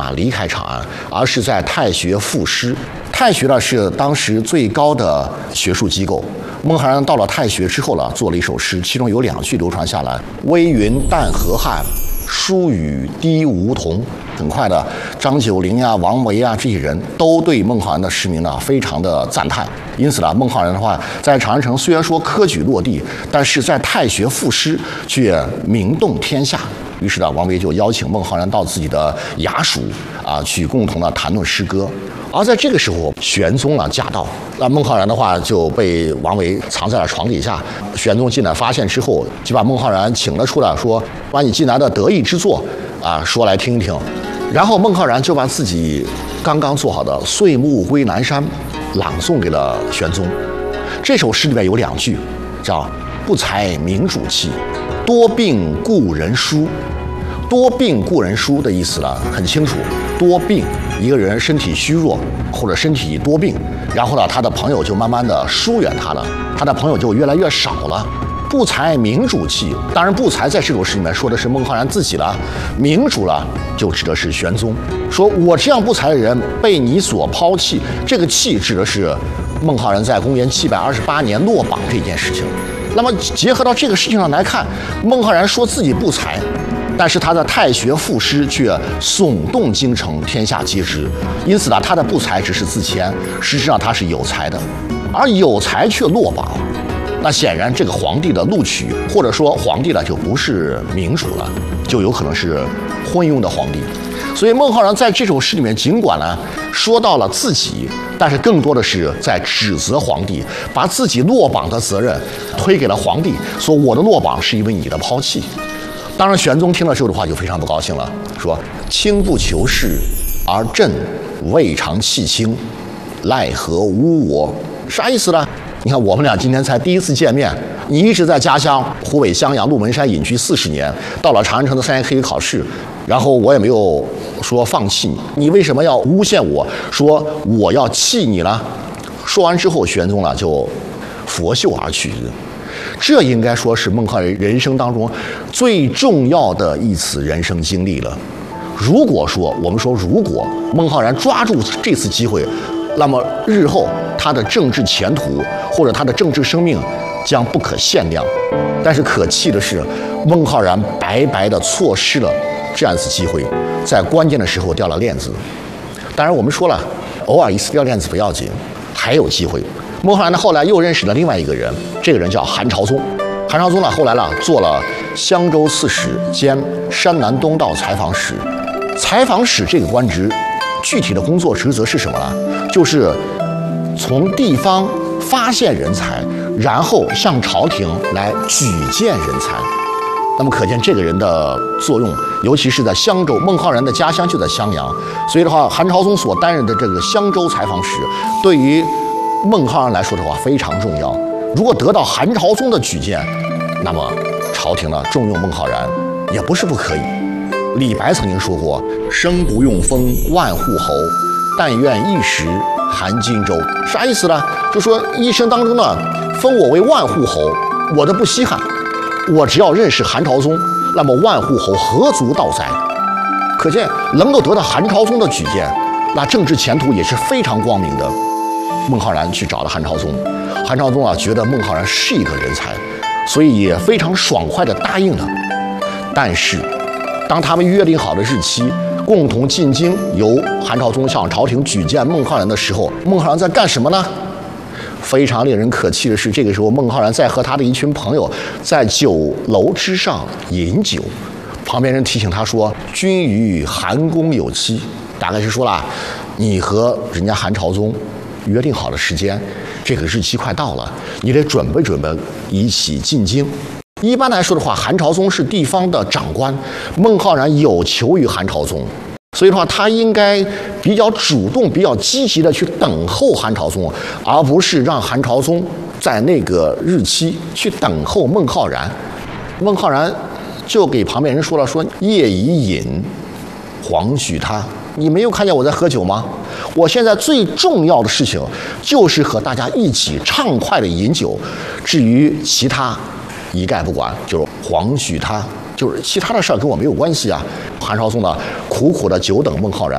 离开长安，而是在太学赋诗。太学呢是当时最高的学术机构。孟浩然到了太学之后呢，做了一首诗，其中有2句流传下来：微云淡河汉，疏雨滴梧桐。很快的，张九龄呀、王维啊这些人都对孟浩然的诗名呢非常的赞叹。因此呢，孟浩然的话在长安城虽然说科举落地，但是在太学赋诗却名动天下。于是呢，王维就邀请孟浩然到自己的衙署去共同的谈论诗歌。而在这个时候，玄宗呢驾到，那孟浩然的话就被王维藏在了床底下。玄宗进来发现之后，就把孟浩然请了出来，说：“把你近来的得意之作说来听一听。”然后孟浩然就把自己刚刚做好的《岁暮归南山》朗诵给了玄宗。这首诗里面有2句，叫“不才明主气，多病故人疏”。多病故人疏的意思呢很清楚，多病，一个人身体虚弱或者身体多病，然后呢，他的朋友就慢慢的疏远他了，他的朋友就越来越少了。不才明主气，当然不才在这首诗里面说的是孟浩然自己了，明主了就指的是玄宗，说我这样不才的人被你所抛弃，这个弃指的是孟浩然在公元728年落榜这件事情。那么结合到这个事情上来看，孟浩然说自己不才，但是他的太学赋诗却耸动京城，天下皆知。因此呢，他的不才只是自谦，实际上他是有才的，而有才却落榜。那显然这个皇帝的录取，或者说皇帝呢就不是明主了，就有可能是昏庸的皇帝。所以孟浩然在这首诗里面，尽管呢说到了自己，但是更多的是在指责皇帝，把自己落榜的责任推给了皇帝，说我的落榜是因为你的抛弃。当然玄宗听了这句话就非常不高兴了，说卿不求仕，而朕未尝弃卿，奈何污我？啥意思呢？你看我们俩今天才第一次见面，你一直在家乡湖北襄阳鹿门山隐居40年，到了长安城的3年科举考试，然后我也没有说放弃你为什么要诬陷我，说我要弃你呢？说完之后，玄宗呢就拂袖而去。这应该说是孟浩然人生当中最重要的一次人生经历了。如果说孟浩然抓住这次机会，那么日后他的政治前途或者他的政治生命将不可限量。但是可气的是，孟浩然白白的错失了这样一次机会，在关键的时候掉了链子。当然我们说了，偶尔一次掉链子不要紧，还有机会。孟浩然呢后来又认识了另外一个人，这个人叫韩朝宗。韩朝宗呢后来做了襄州刺史兼山南东道采访使。采访使这个官职具体的工作职责是什么呢？就是从地方发现人才，然后向朝廷来举荐人才。那么可见这个人的作用，尤其是在襄州，孟浩然的家乡就在襄阳，所以的话，韩朝宗所担任的这个襄州采访使，对于孟浩然来说的话非常重要。如果得到韩朝宗的举荐，那么朝廷呢重用孟浩然也不是不可以。李白曾经说过：“生不用封万户侯，但愿一时韩荆州。”啥意思呢？就说一生当中呢，封我为万户侯，我都不稀罕。我只要认识韩朝宗，那么万户侯何足道哉？可见能够得到韩朝宗的举荐，那政治前途也是非常光明的。孟浩然去找了韩朝宗，韩朝宗觉得孟浩然是一个人才，所以也非常爽快地答应了。但是当他们约定好的日期，共同进京，由韩朝宗向朝廷举荐孟浩然的时候，孟浩然在干什么呢？非常令人可气的是，这个时候孟浩然在和他的一群朋友在酒楼之上饮酒，旁边人提醒他说：“君与韩公有期。”大概是说了，你和人家韩朝宗约定好的时间，这个日期快到了，你得准备准备，一起进京。一般来说的话，韩朝宗是地方的长官，孟浩然有求于韩朝宗，所以的话，他应该比较主动、比较积极的去等候韩朝宗，而不是让韩朝宗在那个日期去等候孟浩然。孟浩然就给旁边人说了：“说夜已饮，黄许他。你没有看见我在喝酒吗？我现在最重要的事情就是和大家一起畅快的饮酒，至于其他一概不管，就是黄许他，就是其他的事儿跟我没有关系啊。”韩朝宗呢，苦苦的久等孟浩然。